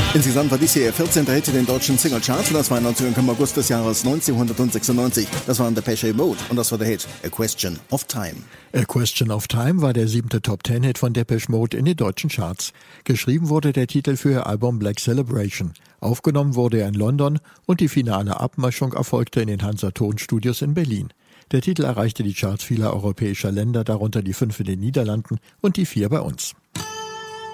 Insgesamt war dies hier ihr 14. Hit in den deutschen Singlecharts und das war ein Neuanfang im August des Jahres 1996. Das war Depeche Mode und das war der Hit A Question of Time. A Question of Time war der 7. Top-10-Hit von Depeche Mode in den deutschen Charts. Geschrieben wurde der Titel für ihr Album Black Celebration. Aufgenommen wurde er in London und die finale Abmischung erfolgte in den Hansa-Ton-Studios in Berlin. Der Titel erreichte die Charts vieler europäischer Länder, darunter die 5 in den Niederlanden und die 4 bei uns.